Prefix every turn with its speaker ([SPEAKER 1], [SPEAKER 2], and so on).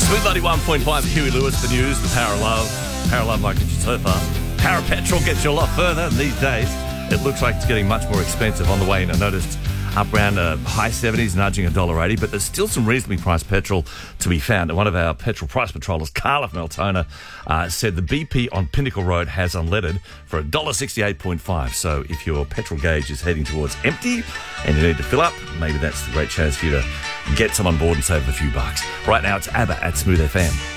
[SPEAKER 1] Smooth 91.5 Huey Lewis, the news, the power of love. Power of love might get you so far. Power of petrol gets you a lot further. And these days, it looks like it's getting much more expensive. On the way in, I noticed up around high 70s, nudging $1.80, but there's still some reasonably priced petrol to be found. And one of our petrol price patrollers, Carla from Altona, said the BP on Pinnacle Road has unleaded for $1.68.5. So if your petrol gauge is heading towards empty and you need to fill up, maybe that's the great chance for you to get some on board and save a few bucks. Right now, it's ABBA at Smooth FM.